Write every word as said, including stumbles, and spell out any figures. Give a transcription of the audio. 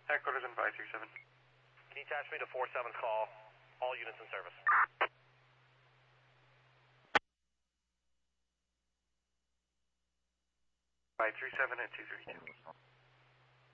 Headquarters in five three seven. Can you attach me to four seven's call? All units in service. five three seven at two three two.